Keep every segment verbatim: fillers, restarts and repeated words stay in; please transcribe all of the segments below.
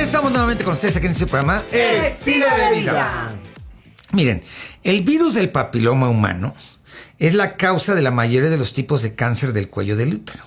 ya estamos nuevamente con ustedes aquí en este programa Estilo de Vida. Miren, el virus del papiloma humano es la causa de la mayoría de los tipos de cáncer del cuello del útero.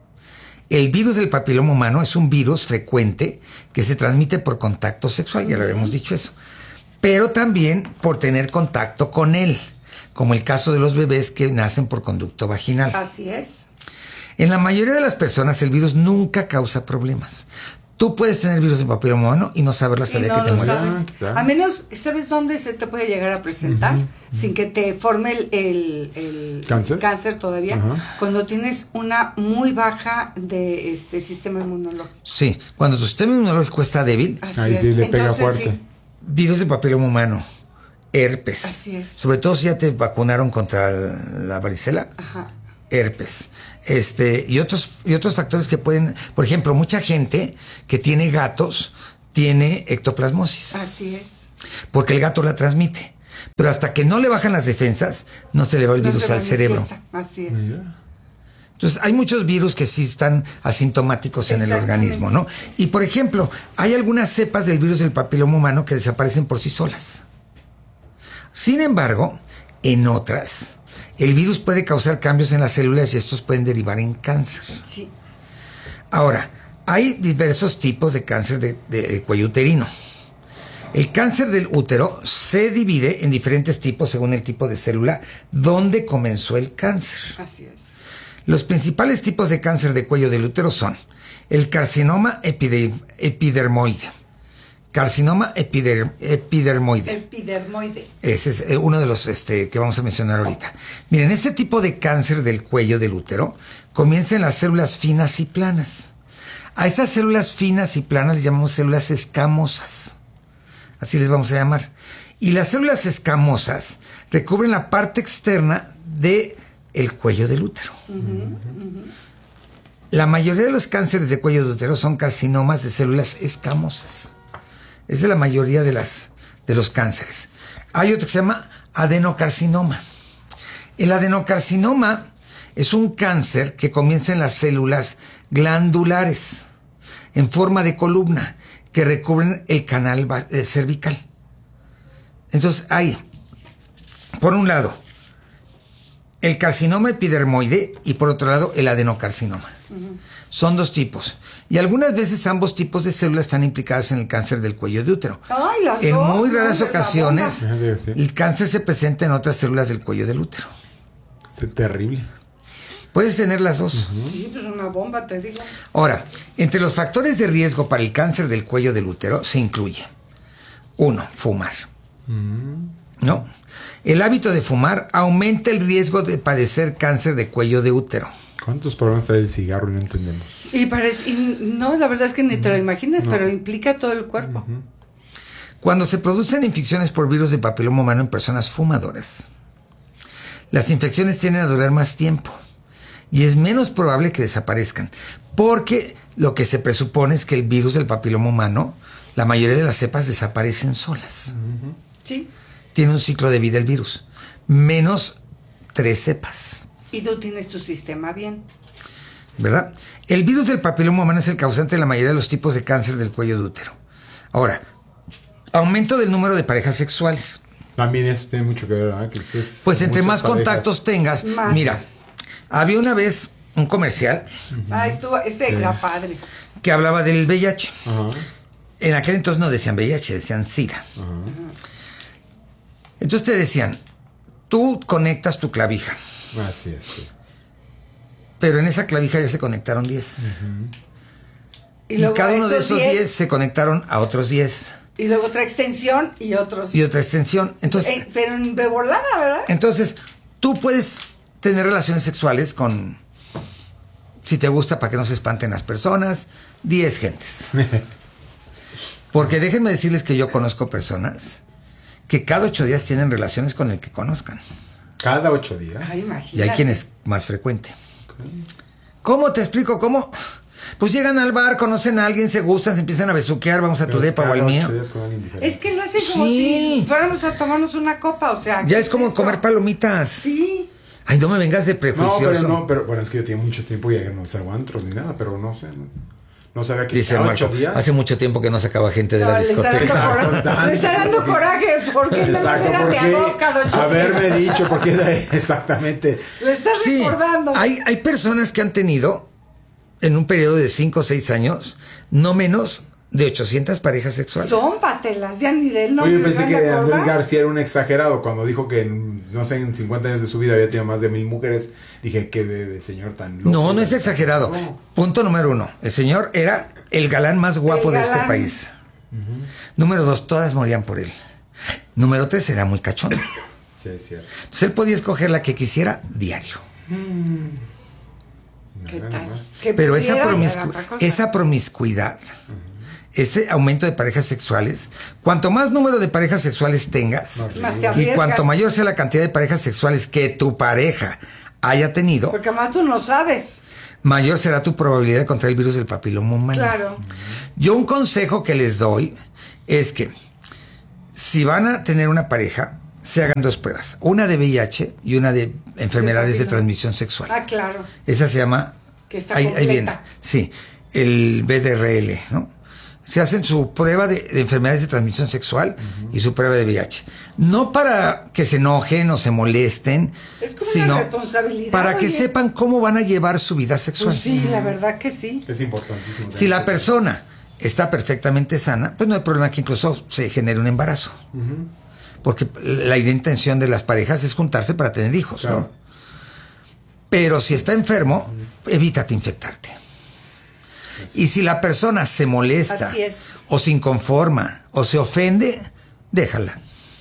El virus del papiloma humano es un virus frecuente que se transmite por contacto sexual, ya lo habíamos dicho eso, pero también por tener contacto con él, como el caso de los bebés que nacen por conducto vaginal. Así es. En la mayoría de las personas el virus nunca causa problemas. Tú puedes tener virus de papiloma humano y no saberlo hasta el día no que te mueres. Ah, claro. A menos, ¿sabes dónde se te puede llegar a presentar? Uh-huh. Sin que te forme el, el, el ¿Cáncer? cáncer todavía. Uh-huh. Cuando tienes una muy baja de este sistema inmunológico. Sí, cuando tu sistema inmunológico está débil. Así ahí es. sí le pega Entonces, fuerte. Sí. Virus de papiloma humano, herpes. Así es. Sobre todo si ya te vacunaron contra la varicela. Ajá. Herpes, este, y otros, y otros factores que pueden, por ejemplo, mucha gente que tiene gatos tiene ectoplasmosis. Así es. Porque el gato la transmite. Pero hasta que no le bajan las defensas, no se le va el no virus al cerebro. Así es. Yeah. Entonces, hay muchos virus que sí están asintomáticos en el organismo, ¿no? Y, por ejemplo, hay algunas cepas del virus del papiloma humano que desaparecen por sí solas. Sin embargo, en otras, el virus puede causar cambios en las células y estos pueden derivar en cáncer. Sí. Ahora, hay diversos tipos de cáncer de, de, de cuello uterino. El cáncer del útero se divide en diferentes tipos según el tipo de célula donde comenzó el cáncer. Así es. Los principales tipos de cáncer de cuello del útero son el carcinoma epide, epidermoide. Carcinoma epider, epidermoide. Epidermoide. Ese es uno de los este, que vamos a mencionar ahorita. Miren, este tipo de cáncer del cuello del útero comienza en las células finas y planas. A estas células finas y planas les llamamos células escamosas. Así les vamos a llamar. Y las células escamosas recubren la parte externa del cuello del útero. Uh-huh, uh-huh. La mayoría de los cánceres de cuello del útero son carcinomas de células escamosas. Esa es la mayoría de, las, de los cánceres. Hay otro que se llama adenocarcinoma. El adenocarcinoma es un cáncer que comienza en las células glandulares, en forma de columna, que recubren el canal cervical. Entonces hay, por un lado, el carcinoma epidermoide y por otro lado, el adenocarcinoma. Uh-huh. Son dos tipos. Y algunas veces ambos tipos de células están implicadas en el cáncer del cuello de útero. Ay, las en dos, muy raras no, ocasiones, el cáncer se presenta en otras células del cuello del útero. Es terrible. Puedes tener las dos. Uh-huh. Sí, pues una bomba, te digo. Ahora, entre los factores de riesgo para el cáncer del cuello del útero se incluye, uno, fumar. Uh-huh. ¿No? El hábito de fumar aumenta el riesgo de padecer cáncer de cuello de útero. ¿Cuántos problemas trae el cigarro? No entendemos. Y parece, y no, la verdad es que ni te lo imaginas, no. Pero implica todo el cuerpo. Uh-huh. Cuando se producen infecciones por virus de papiloma humano en personas fumadoras, las infecciones tienden a durar más tiempo y es menos probable que desaparezcan, porque lo que se presupone es que el virus del papiloma humano, la mayoría de las cepas desaparecen solas. Uh-huh. Sí. Tiene un ciclo de vida el virus, menos tres cepas. Y tú tienes tu sistema bien. ¿Verdad? El virus del papiloma humano es el causante de la mayoría de los tipos de cáncer del cuello de útero. Ahora, aumento del número de parejas sexuales. También eso tiene mucho que ver, ¿verdad? Que estés pues entre más parejas. contactos tengas. Más. Mira, había una vez un comercial. Uh-huh. Ah, estuvo, este sí. Era padre. Que hablaba del V I H. Uh-huh. En aquel entonces no decían V I H, decían SIDA. Uh-huh. Entonces te decían, tú conectas tu clavija. Así es, sí. Pero en esa clavija ya se conectaron diez. Uh-huh. Y, y cada uno de esos diez se conectaron a otros diez. Y luego otra extensión y otros. Y otra extensión. Entonces, eh, pero de volada, ¿verdad? Entonces, tú puedes tener relaciones sexuales con, si te gusta, para que no se espanten las personas, diez gentes. Porque déjenme decirles que yo conozco personas que cada ocho días tienen relaciones con el que conozcan. ¿Cada ocho días? Ay, imagínate. Y hay quien es más frecuente. Okay. ¿Cómo te explico? ¿Cómo? Pues llegan al bar, conocen a alguien, se gustan, se empiezan a besuquear, vamos a tu depa o al mío. Es que lo hacen como sí. si fuéramos a tomarnos una copa, o sea. Ya es como es comer palomitas. Sí. Ay, no me vengas de prejuicioso. No, pero no, pero bueno, es que yo tengo mucho tiempo y ya no salgo a antros ni nada, pero no sé. No, No sabía que Dice cada Marco, ocho días. hace mucho tiempo que no sacaba gente de No, la le está discoteca. dando coraje. Le está dando coraje. ¿Por qué no Exacto, era de porque arroz cada ocho haberme días? dicho, porque exactamente. Lo estás Sí, recordando. hay, hay personas que han tenido, en un periodo de cinco o seis años, no menos de ochocientas parejas sexuales. Son patelas, ya ni del nombre. Oye, yo pensé ¿se van que a acordar? Andrés García era un exagerado cuando dijo que, en, no sé, en cincuenta años de su vida había tenido más de mil mujeres. Dije, qué bebé, señor tan loco. No, no es exagerado. No. Punto número uno. El señor era el galán más guapo El de este galán. país. Número dos, todas morían por él. Número tres, era muy cachón. Sí, es cierto. Entonces él podía escoger la que quisiera diario. ¿Qué Nada tal? más. Que Pero esa, pudiera promiscu- era otra cosa. esa promiscuidad, ese aumento de parejas sexuales, cuanto más número de parejas sexuales tengas, Más te y arriesgas. cuanto mayor sea la cantidad de parejas sexuales que tu pareja haya tenido, Porque además tú no sabes. mayor será tu probabilidad de contraer el virus del papiloma humano. Claro. Yo un consejo que les doy es que si van a tener una pareja, se hagan dos pruebas, una de V I H y una de enfermedades de papiloma. transmisión sexual. Ah, claro. Esa se llama, Que está ahí, ahí completa. viene, sí, el B D R L, ¿no? Se hacen su prueba de, de enfermedades de transmisión sexual y su prueba de V I H. No para que se enojen o se molesten, Es como una sino responsabilidad, para que oye. sepan cómo van a llevar su vida sexual. Pues sí, la verdad que sí. Es importantísimo. Si la persona está perfectamente sana, pues no hay problema que incluso se genere un embarazo. Porque la intención de las parejas es juntarse para tener hijos, Claro. ¿no? Pero si está enfermo, evítate infectarte. Y si la persona se molesta, Así es. o se inconforma, o se ofende, déjala.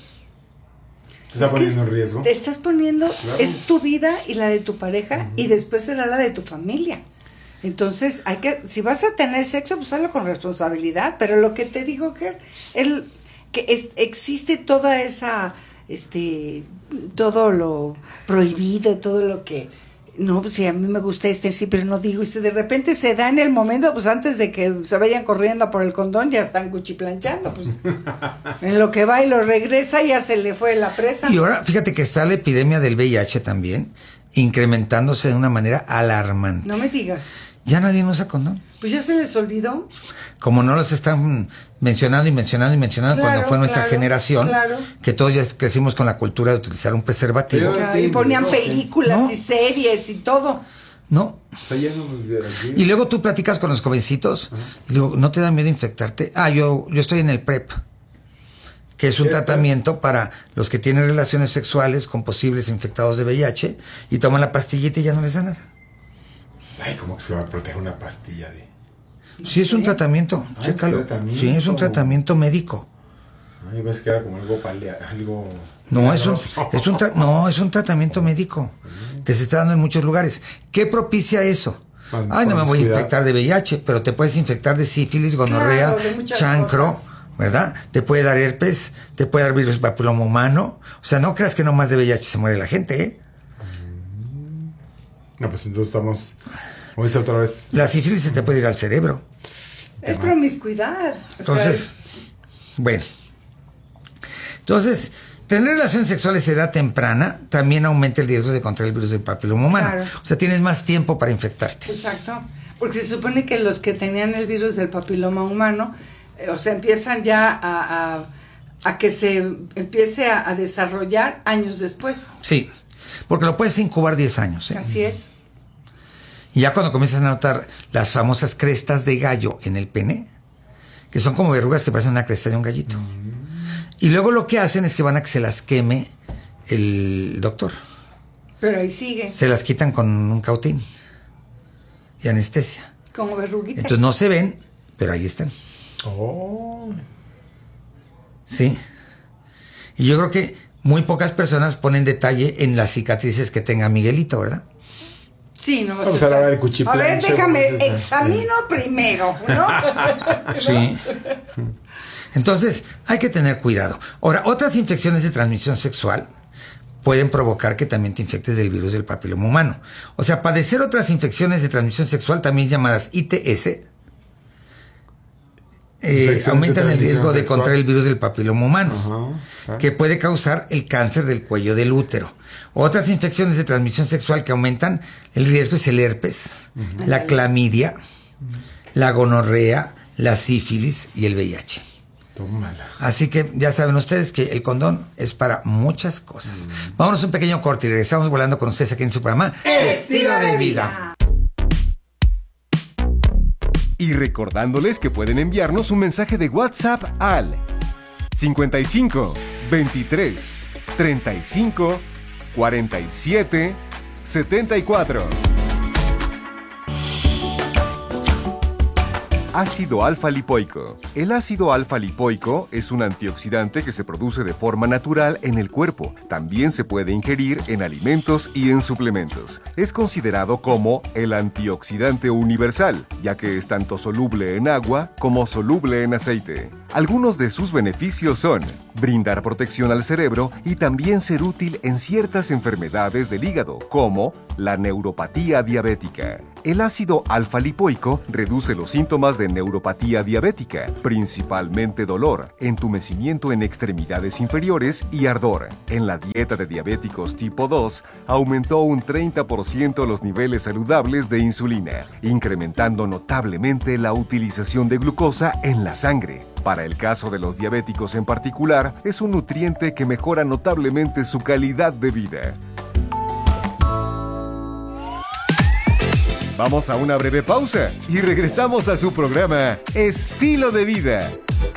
¿Te está Es que poniendo es- en riesgo? Te estás poniendo, Claro. es tu vida y la de tu pareja y después será la de tu familia. Entonces, hay que, si vas a tener sexo, pues hazlo con responsabilidad. Pero lo que te digo, que el, que es, existe toda esa, este, todo lo prohibido, todo lo que, no, pues si a mí me gusta este, sí, pero no digo, y si de repente se da en el momento, pues antes de que se vayan corriendo por el condón, ya están cuchiplanchando, pues en lo que va y lo regresa, ya se le fue la presa. Y ahora, fíjate que está la epidemia del V I H también, incrementándose de una manera alarmante. No me digas. Ya nadie usa condón. Pues ya se les olvidó. Como no los están mencionando y mencionando y mencionando Claro, cuando fue nuestra claro, generación, claro. que todos ya crecimos con la cultura de utilizar un preservativo. Pero- Claro, y ponían películas No. y series y todo. No. O sea, ya no de aquí. Y luego tú platicas con los jovencitos y digo, ¿no te da miedo infectarte? Ah, yo, yo estoy en el PrEP, que es un ¿Qué? tratamiento para los que tienen relaciones sexuales con posibles infectados de V I H y toman la pastillita y ya no les da nada. Ay, ¿cómo que se va a proteger una pastilla de...? Sí, es un tratamiento, Ah, ¿es chécalo. tratamiento? Sí, es un tratamiento médico. Ay, ves que era como algo palea, algo... No, es un, es un tra- no, es un tratamiento médico que se está dando en muchos lugares. ¿Qué propicia eso? Más- Ay, no me voy a promiscuidad. infectar de V I H, pero te puedes infectar de sífilis, gonorrea, Claro, de muchas chancro, cosas. ¿verdad? Te puede dar herpes, te puede dar virus papiloma humano. O sea, no creas que nomás de V I H se muere la gente, ¿eh? No, pues entonces estamos... Como dice otra vez... La sífilis se te puede ir al cerebro. Es promiscuidad. O Entonces, sea, bueno. Entonces, tener relaciones sexuales a edad temprana también aumenta el riesgo de contraer el virus del papiloma humano. Claro. O sea, tienes más tiempo para infectarte. es- exacto. Porque se supone que los que tenían el virus del papiloma humano, eh, o sea, empiezan ya a, a, a que se empiece a, a desarrollar años después. Sí, porque lo puedes incubar diez años. ¿eh? Así es. Y ya cuando comienzas a notar las famosas crestas de gallo en el pene, que son como verrugas que parecen una cresta de un gallito. Y luego lo que hacen es que van a que se las queme el doctor. Pero ahí sigue, Se las quitan con un cautín y anestesia. como verruguitas. Entonces no se ven, pero ahí están. Oh... Sí. Y yo creo que muy pocas personas ponen detalle en las cicatrices que tenga Miguelito, ¿verdad? Sí, no vas Vamos a a estar- lavar el cuchiplanche, A ver, déjame, vamos a hacer- examino primero, ¿no? Sí. Entonces, hay que tener cuidado. Ahora, otras infecciones de transmisión sexual pueden provocar que también te infectes del virus del papiloma humano. O sea, padecer otras infecciones de transmisión sexual, también llamadas I T S, eh, Infecciones de aumentan el transmisión riesgo de sexual. contraer el virus del papiloma humano, Ajá, claro. que puede causar el cáncer del cuello del útero. Otras infecciones de transmisión sexual que aumentan el riesgo es el herpes, la clamidia, la gonorrea, la sífilis y el V I H. Tómala. Así que ya saben ustedes que el condón es para muchas cosas. Mm. Vámonos a un pequeño corte y regresamos volando con ustedes aquí en su programa Estilo de Vida. Y recordándoles que pueden enviarnos un mensaje de WhatsApp al cincuenta y cinco, veintitrés, treinta y cinco, cuarenta y siete, setenta y cuatro. Ácido alfa-lipoico. El ácido alfa-lipoico es un antioxidante que se produce de forma natural en el cuerpo. También se puede ingerir en alimentos y en suplementos. Es considerado como el antioxidante universal, ya que es tanto soluble en agua como soluble en aceite. Algunos de sus beneficios son brindar protección al cerebro y también ser útil en ciertas enfermedades del hígado, como la neuropatía diabética. El ácido alfa-lipoico reduce los síntomas de neuropatía diabética, principalmente dolor, entumecimiento en extremidades inferiores y ardor. En la dieta de diabéticos tipo dos, aumentó un treinta por ciento los niveles saludables de insulina, incrementando notablemente la utilización de glucosa en la sangre. Para el caso de los diabéticos en particular, es un nutriente que mejora notablemente su calidad de vida. Vamos a una breve pausa y regresamos a su programa Estilo de Vida.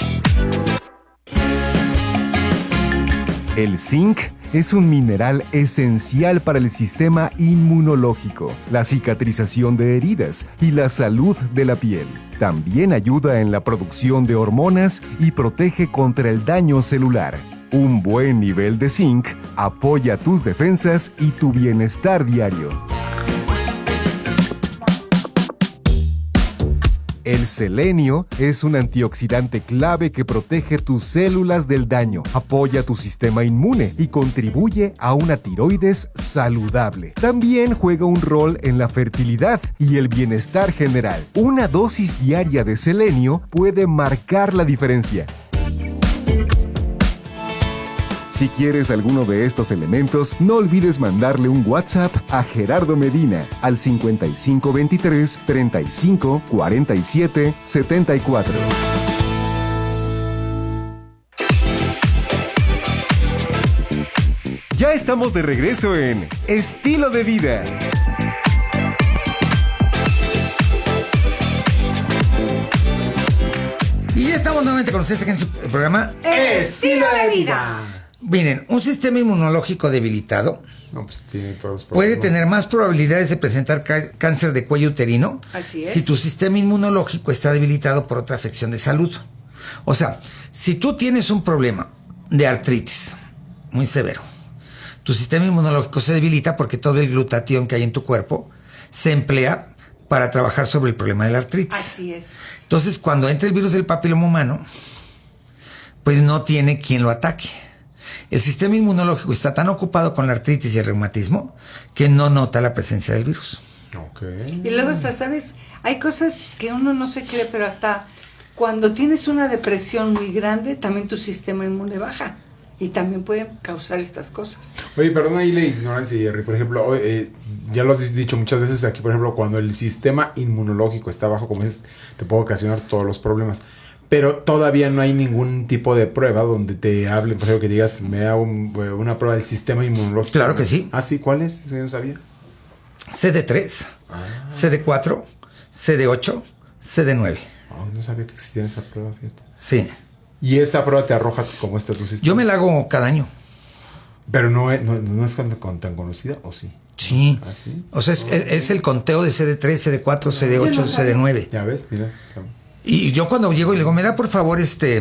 El zinc es un mineral esencial para el sistema inmunológico, la cicatrización de heridas y la salud de la piel. También ayuda en la producción de hormonas y protege contra el daño celular. Un buen nivel de zinc apoya tus defensas y tu bienestar diario. El selenio es un antioxidante clave que protege tus células del daño, apoya tu sistema inmune y contribuye a una tiroides saludable. También juega un rol en la fertilidad y el bienestar general. Una dosis diaria de selenio puede marcar la diferencia. Si quieres alguno de estos elementos, no olvides mandarle un WhatsApp a Gerardo Medina al cincuenta y cinco veintitrés, treinta y cinco, cuarenta y siete, setenta y cuatro. Ya estamos de regreso en Estilo de Vida. Y ya estamos nuevamente con ustedes aquí en su programa Estilo de Vida. Miren, un sistema inmunológico debilitado no, pues, tiene todos los puede tener más probabilidades de presentar ca- cáncer de cuello uterino. Así es. Si tu sistema inmunológico está debilitado por otra afección de salud. O sea, si tú tienes un problema de artritis muy severo, tu sistema inmunológico se debilita porque todo el glutatión que hay en tu cuerpo se emplea para trabajar sobre el problema de la artritis. Así es. Entonces, cuando entra el virus del papiloma humano, pues no tiene quien lo ataque. El sistema inmunológico está tan ocupado con la artritis y el reumatismo que no nota la presencia del virus. Okay. Y luego hasta, ¿sabes? Hay cosas que uno no se cree, pero hasta cuando tienes una depresión muy grande, también tu sistema inmune baja. Y también pueden causar estas cosas. Oye, perdona ahí la ignorancia, Jerry. Por ejemplo, eh, ya lo has dicho muchas veces aquí, por ejemplo, cuando el sistema inmunológico está bajo, como dices, te puede ocasionar todos los problemas. Pero todavía no hay ningún tipo de prueba donde te hablen, por ejemplo, que digas, me hago un, una prueba del sistema inmunológico. Claro que sí. Ah, sí, ¿cuál es? Eso yo no sabía. C D tres, ah. C D cuatro, C D ocho, C D nueve. Oh, no sabía que existía esa prueba, fíjate. Sí. Y esa prueba te arroja cómo está tu sistema. Yo me la hago cada año. Pero no es, no, no es tan, tan conocida, ¿o sí? Sí. ¿Ah, sí? O sea, es, es el conteo de C D tres, C D cuatro, C D ocho, C D nueve. Ya ves, mira. Y yo cuando llego y le digo, me da por favor este...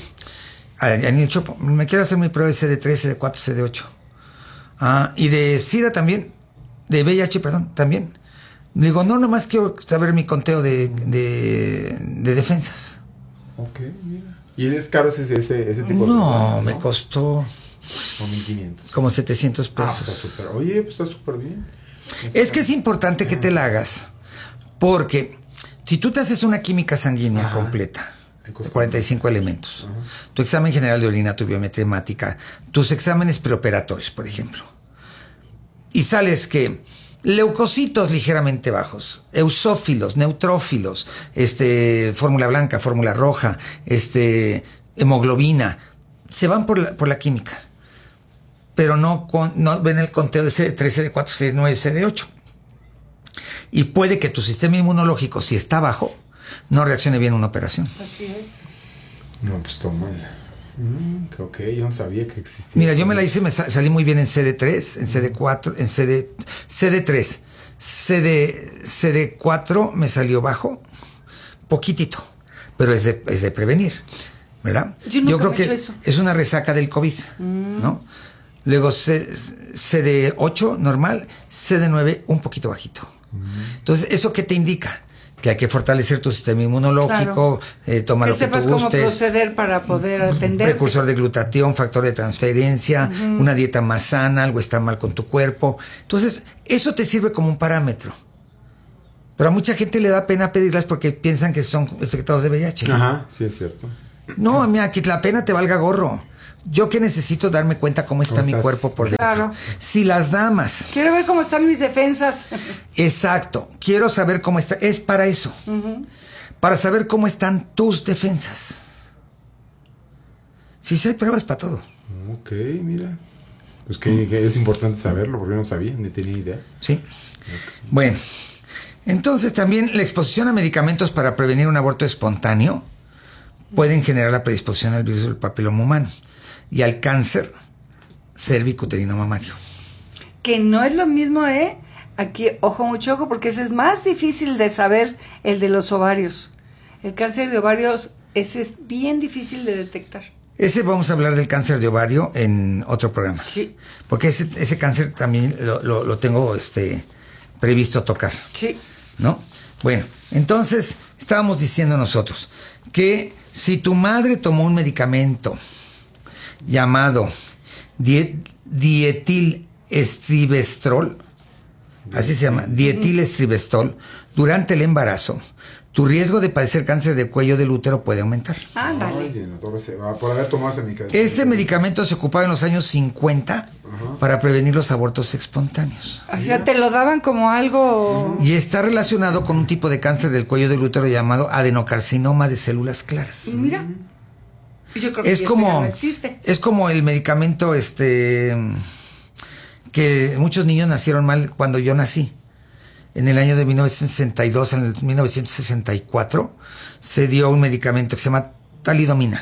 En el chopo, me quiero hacer mi prueba de C D tres, C D cuatro, C D ocho. Ah, y de SIDA también. De V I H, perdón, también. Le digo, no, nomás quiero saber mi conteo de, de, de defensas. Ok, mira. ¿Y es caro ese, ese, ese tipo no, de No, me costó... Como mil quinientos. Como setecientos pesos. Ah, está súper. Oye, pues está súper bien. Está es que es importante que te la hagas. Porque si tú te haces una química sanguínea Ajá. completa, de cuarenta y cinco elementos, Ajá. tu examen general de orina, tu biometría hemática, tus exámenes preoperatorios, por ejemplo, y sales que Leucocitos ligeramente bajos, eosófilos, neutrófilos, este, fórmula blanca, fórmula roja, este, hemoglobina, se van por la, por la química, pero no, con, no ven el conteo de C D tres, C D cuatro, C D nueve, C D ocho. Y puede que tu sistema inmunológico, si está bajo, no reaccione bien a una operación. Así es. No, pues toma. Mm, ok, yo no sabía que existía. Mira, yo me la hice, me sa- salí muy bien en C D tres, en C D cuatro, en C D, C D tres. C D, C D cuatro me salió bajo, poquitito, pero es de, es de prevenir, ¿verdad? Yo nunca creo me he que hecho eso. es una resaca del COVID, mm. ¿no? Luego C, C D ocho normal, C D nueve un poquito bajito. Mm. Entonces, ¿eso qué te indica? Que hay que fortalecer tu sistema inmunológico, claro. eh, toma que lo que sepas tú gustes. cómo proceder para poder atender. Precursor de glutatión, factor de transferencia, uh-huh. una dieta más sana, algo está mal con tu cuerpo. Entonces, eso te sirve como un parámetro. Pero a mucha gente le da pena pedirlas porque piensan que son infectados de V I H. Ajá, sí es cierto. No, mira, que la pena te valga gorro. Yo que necesito darme cuenta cómo está ¿Cómo mi estás? cuerpo por dentro. Claro. Si las damas... Quiero ver cómo están mis defensas. Exacto. Quiero saber cómo está. Es para eso. Uh-huh. Para saber cómo están tus defensas. Sí, sí hay pruebas para todo. Ok, mira. Pues que, que es importante saberlo porque yo no sabía, ni tenía idea. Sí. Okay. Bueno. Entonces también la exposición a medicamentos para prevenir un aborto espontáneo pueden generar la predisposición al virus del papiloma humano y al cáncer cervicuterino mamario. Que no es lo mismo, ¿eh? Aquí, ojo, mucho ojo, porque ese es más difícil de saber, el de los ovarios. El cáncer de ovarios, ese es bien difícil de detectar. Ese vamos a hablar del cáncer de ovario en otro programa. Sí. Porque ese, ese cáncer también lo, lo, lo tengo este, previsto tocar. Sí. ¿No? Bueno, entonces estábamos diciendo nosotros que si tu madre tomó un medicamento llamado die, dietilestribestrol, así se llama, dietilestribestrol, durante el embarazo, tu riesgo de padecer cáncer de cuello del útero puede aumentar. Ándale. Por haber tomado ese medicamento. Este medicamento se ocupaba en los años cincuenta uh-huh. para prevenir los abortos espontáneos. O sea, te lo daban como algo... Y está relacionado con un tipo de cáncer del cuello del útero llamado adenocarcinoma de células claras. Mira. Yo creo que es como, ya no existe. Es como el medicamento este que muchos niños nacieron mal cuando yo nací. En el año de mil novecientos sesenta y dos, en el mil novecientos sesenta y cuatro, se dio un medicamento que se llama talidomina.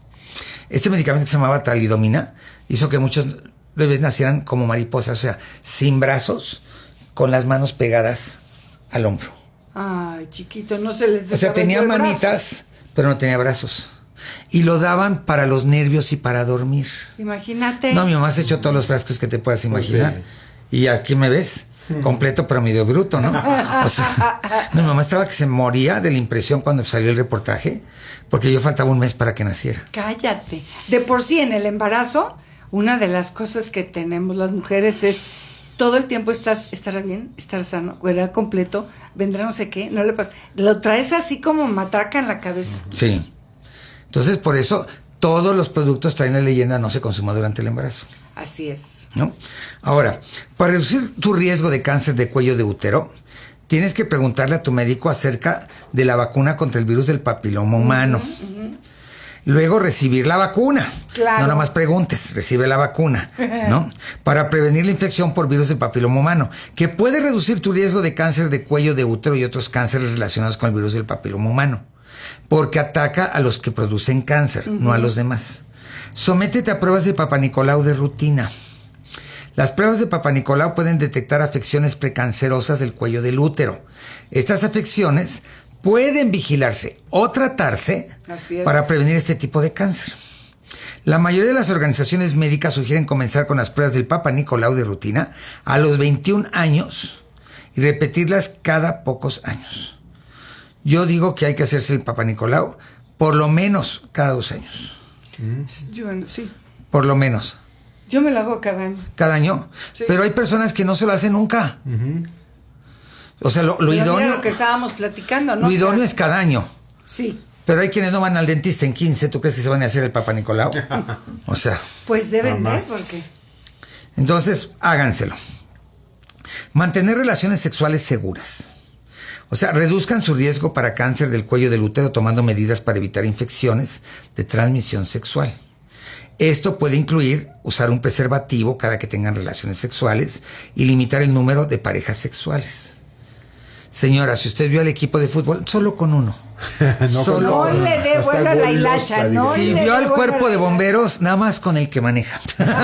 Este medicamento que se llamaba talidomina hizo que muchos bebés nacieran como mariposas, o sea, sin brazos, con las manos pegadas al hombro. Ay, chiquito, no se les O sea, tenía manitas, pero no tenía brazos. Y lo daban para los nervios y para dormir. Imagínate. No, mi mamá se echó todos los frascos que te puedas imaginar. Sí. Y aquí me ves, completo pero medio bruto, ¿no? O sea, no, mi mamá estaba que se moría de la impresión cuando salió el reportaje, porque yo faltaba un mes para que naciera. Cállate. De por sí, en el embarazo, una de las cosas que tenemos las mujeres es todo el tiempo estás, estará bien, estará sano, verá completo, vendrá no sé qué, no le pasa. Lo traes así como matraca en la cabeza. Sí. Entonces, por eso, todos los productos traen la leyenda no se consuma durante el embarazo. Así es. ¿No? Ahora, para reducir tu riesgo de cáncer de cuello de útero, tienes que preguntarle a tu médico acerca de la vacuna contra el virus del papiloma humano. Uh-huh, uh-huh. Luego, recibir la vacuna. Claro. No nada más preguntes, recibe la vacuna, ¿no? Para prevenir la infección por virus del papiloma humano, que puede reducir tu riesgo de cáncer de cuello de útero y otros cánceres relacionados con el virus del papiloma humano. Porque ataca a los que producen cáncer, uh-huh. no a los demás. Sométete a pruebas de Papa Nicolau de rutina. Las pruebas de Papa Nicolau pueden detectar afecciones precancerosas del cuello del útero. Estas afecciones pueden vigilarse o tratarse para prevenir este tipo de cáncer. La mayoría de las organizaciones médicas sugieren comenzar con las pruebas del Papa Nicolau de rutina a los veintiún años y repetirlas cada pocos años. Yo digo que hay que hacerse el Papa Nicolau por lo menos cada dos años. Yo, sí. Por lo menos. Yo me lo hago cada año. ¿Cada año? Sí. Pero hay personas que no se lo hacen nunca. Uh-huh. O sea, lo, lo idóneo... Mira lo que estábamos platicando, ¿no? Lo idóneo o sea, es cada año. Sí. Pero hay quienes no van al dentista en quince. ¿Tú crees que se van a hacer el Papa Nicolau? O sea... Pues deben de, porque... Entonces, háganselo. Mantener relaciones sexuales seguras. O sea, reduzcan su riesgo para cáncer del cuello del útero tomando medidas para evitar infecciones de transmisión sexual. Esto puede incluir usar un preservativo cada que tengan relaciones sexuales y limitar el número de parejas sexuales. Señora, si usted vio al equipo de fútbol, solo con uno. no, solo no le dé vuelo a la hilacha. No si le vio al cuerpo de la... bomberos, nada más con el que maneja.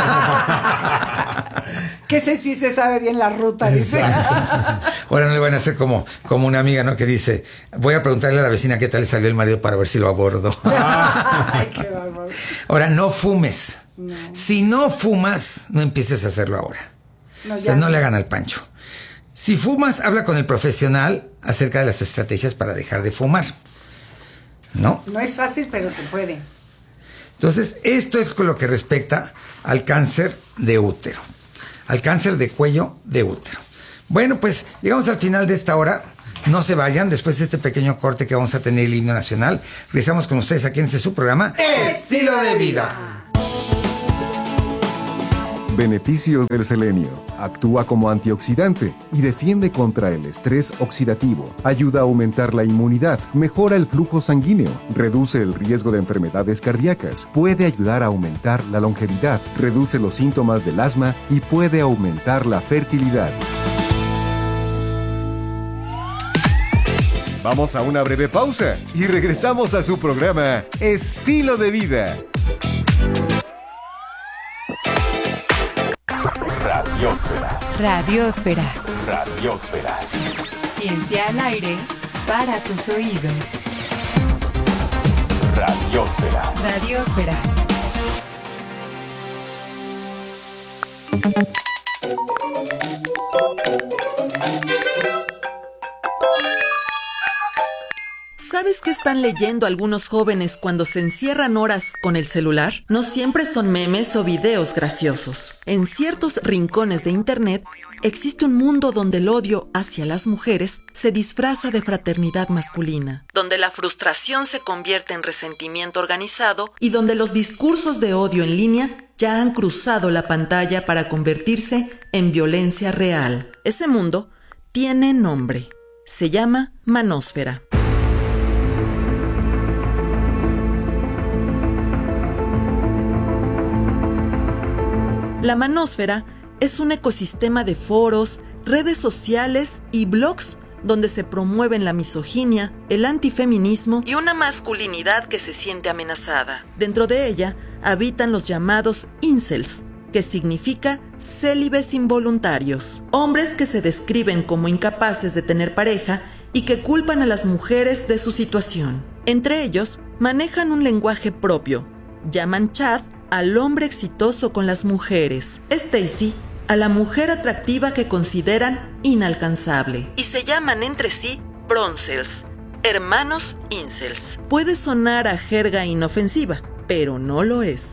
Que ese sí se sabe bien la ruta, dice. Ahora no le van a hacer como, como una amiga, ¿no? Que dice, voy a preguntarle a la vecina qué tal le salió el marido para ver si lo abordo. Ay, qué bárbaro. Ahora, no fumes. No. Si no fumas, no empieces a hacerlo ahora. No, o sea, ya no le hagan al pancho. Si fumas, habla con el profesional acerca de las estrategias para dejar de fumar. ¿No? No es fácil, pero se puede. Entonces, esto es con lo que respecta al cáncer de útero. Al cáncer de cuello de útero. Bueno, pues llegamos al final de esta hora. No se vayan, después de este pequeño corte que vamos a tener el himno nacional. Regresamos con ustedes aquí en este su programa Estilo de Vida. Beneficios del selenio. Actúa como antioxidante y defiende contra el estrés oxidativo. Ayuda a aumentar la inmunidad, mejora el flujo sanguíneo, reduce el riesgo de enfermedades cardíacas, puede ayudar a aumentar la longevidad, reduce los síntomas del asma y puede aumentar la fertilidad. Vamos a una breve pausa y regresamos a su programa Estilo de Vida. Radiósfera. Radiósfera. Radiósfera. Ciencia al aire para tus oídos. Radiósfera. Radiósfera. ¿Sabes qué están leyendo algunos jóvenes cuando se encierran horas con el celular? No siempre son memes o videos graciosos. En ciertos rincones de internet existe un mundo donde el odio hacia las mujeres se disfraza de fraternidad masculina, donde la frustración se convierte en resentimiento organizado y donde los discursos de odio en línea ya han cruzado la pantalla para convertirse en violencia real. Ese mundo tiene nombre. Se llama manósfera. La manósfera es un ecosistema de foros, redes sociales y blogs donde se promueven la misoginia, el antifeminismo y una masculinidad que se siente amenazada. Dentro de ella habitan los llamados incels, que significa célibes involuntarios, hombres que se describen como incapaces de tener pareja y que culpan a las mujeres de su situación. Entre ellos, manejan un lenguaje propio, llaman Chad al hombre exitoso con las mujeres, Stacy a la mujer atractiva que consideran inalcanzable, y se llaman entre sí broncels, hermanos incels. Puede sonar a jerga inofensiva, pero no lo es.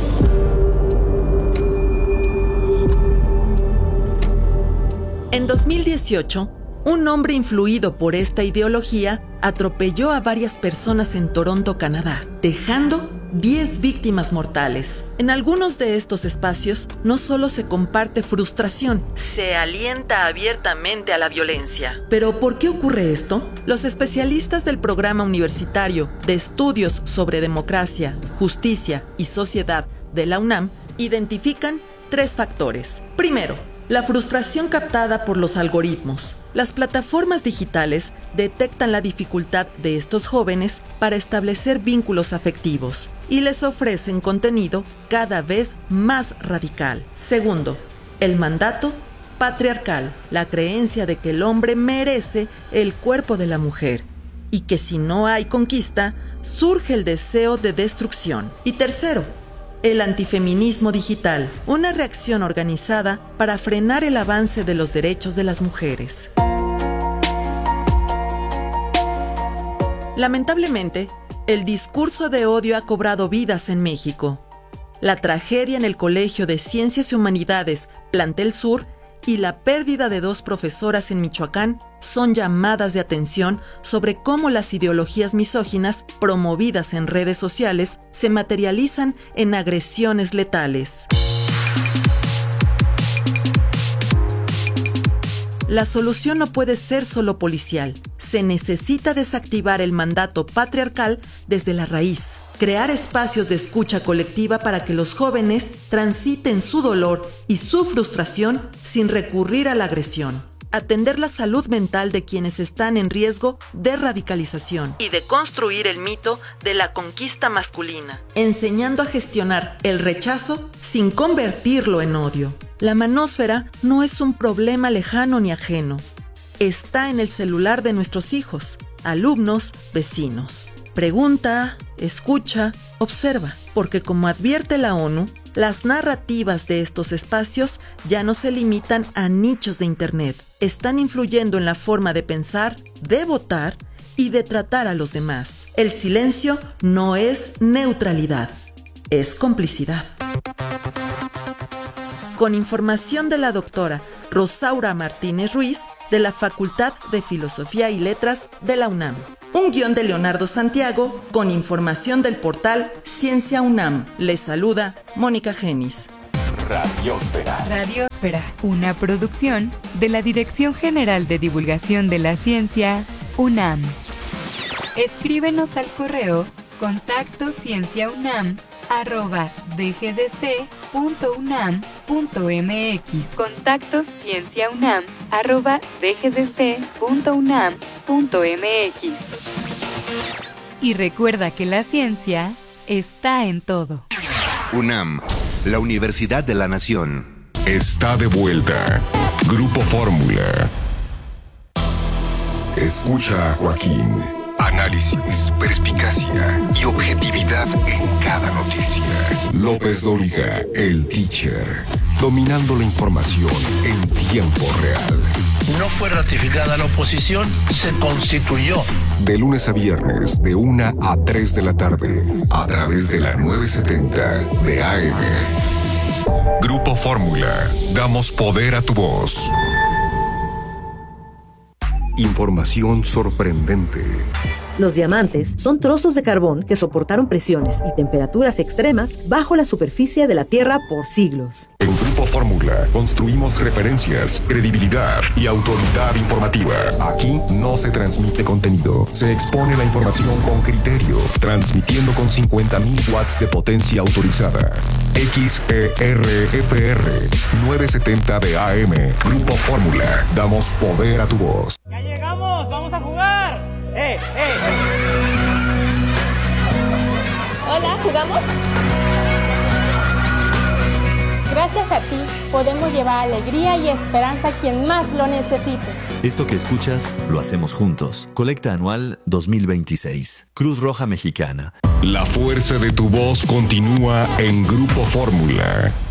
En dos mil dieciocho, un hombre influido por esta ideología atropelló a varias personas en Toronto, Canadá, dejando diez víctimas mortales. En algunos de estos espacios no solo se comparte frustración, se alienta abiertamente a la violencia. ¿Pero por qué ocurre esto? Los especialistas del Programa Universitario de Estudios sobre Democracia, Justicia y Sociedad de la UNAM identifican tres factores. Primero, la frustración captada por los algoritmos. Las plataformas digitales detectan la dificultad de estos jóvenes para establecer vínculos afectivos y les ofrecen contenido cada vez más radical. Segundo, el mandato patriarcal, la creencia de que el hombre merece el cuerpo de la mujer y que si no hay conquista, surge el deseo de destrucción. Y tercero, el antifeminismo digital, una reacción organizada para frenar el avance de los derechos de las mujeres. Lamentablemente, el discurso de odio ha cobrado vidas en México. La tragedia en el Colegio de Ciencias y Humanidades Plantel Sur y la pérdida de dos profesoras en Michoacán son llamadas de atención sobre cómo las ideologías misóginas promovidas en redes sociales se materializan en agresiones letales. La solución no puede ser solo policial. Se necesita desactivar el mandato patriarcal desde la raíz. Crear espacios de escucha colectiva para que los jóvenes transiten su dolor y su frustración sin recurrir a la agresión. Atender la salud mental de quienes están en riesgo de radicalización y de construir el mito de la conquista masculina, enseñando a gestionar el rechazo sin convertirlo en odio. La manósfera no es un problema lejano ni ajeno. Está en el celular de nuestros hijos, alumnos, vecinos. Pregunta, escucha, observa, porque como advierte la ONU, las narrativas de estos espacios ya no se limitan a nichos de Internet. Están influyendo en la forma de pensar, de votar y de tratar a los demás. El silencio no es neutralidad, es complicidad. Con información de la doctora Rosaura Martínez Ruiz, de la Facultad de Filosofía y Letras de la UNAM. Un guión de Leonardo Santiago, con información del portal Ciencia UNAM. Les saluda Mónica Genis. Radiósfera. Radiósfera, una producción de la Dirección General de Divulgación de la Ciencia, UNAM. Escríbenos al correo contacto cienciaunam arroba dgdc.unam.mx. Contactos cienciaunam arroba dgdc.unam.mx. Y recuerda que la ciencia está en todo. UNAM, la Universidad de la Nación. Está de vuelta. Grupo Fórmula. Escucha a Joaquín. Análisis, perspicacia y objetividad en cada noticia. López Dóriga, el teacher. Dominando la información en tiempo real. No fue ratificada la oposición, se constituyó. De lunes a viernes, de una a tres de la tarde, a través de la novecientos setenta de A M. Grupo Fórmula. Damos poder a tu voz. Información sorprendente. Los diamantes son trozos de carbón que soportaron presiones y temperaturas extremas bajo la superficie de la Tierra por siglos. En Grupo Fórmula construimos referencias, credibilidad y autoridad informativa. Aquí no se transmite contenido, se expone la información con criterio, transmitiendo con cincuenta mil watts de potencia autorizada. X E R F R novecientos setenta de A M. Grupo Fórmula. Damos poder a tu voz. ¡Ya llegamos! ¡Vamos a jugar! ¡Eh, eh! Hola, ¿jugamos? Gracias a ti, podemos llevar alegría y esperanza a quien más lo necesite. Esto que escuchas, lo hacemos juntos. Colecta Anual dos mil veintiséis. Cruz Roja Mexicana. La fuerza de tu voz continúa en Grupo Fórmula.